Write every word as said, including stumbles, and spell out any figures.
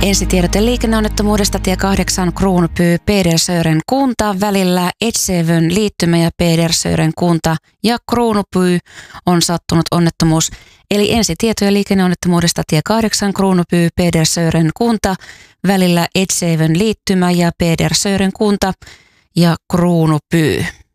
Ensitiedote liikenneonnettomuudesta tie kahdeksan Kruunupyy Pedersören kunta välillä Etsevön liittymä ja Pedersören kunta ja Kruunupyy on sattunut onnettomuus. Eli ensitietoja liikenneonnettomuudesta tie kahdeksan Kruunupyy Pedersören kunta välillä Etsevön liittymä ja Pedersören kunta ja Kruunupyy.